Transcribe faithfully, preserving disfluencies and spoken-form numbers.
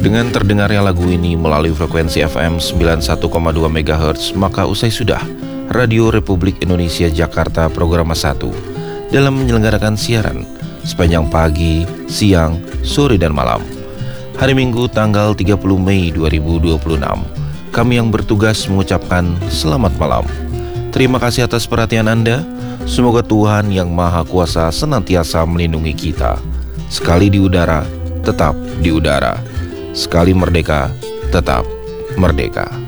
Dengan terdengarnya lagu ini melalui frekuensi F M sembilan puluh satu koma dua megahertz, maka usai sudah Radio Republik Indonesia Jakarta Programa satu dalam menyelenggarakan siaran sepanjang pagi, siang, sore, dan malam. Hari Minggu tanggal tiga puluh Mei dua ribu dua puluh enam, kami yang bertugas mengucapkan selamat malam. Terima kasih atas perhatian Anda. Semoga Tuhan yang Maha Kuasa senantiasa melindungi kita. Sekali di udara, tetap di udara. Sekali merdeka, tetap merdeka.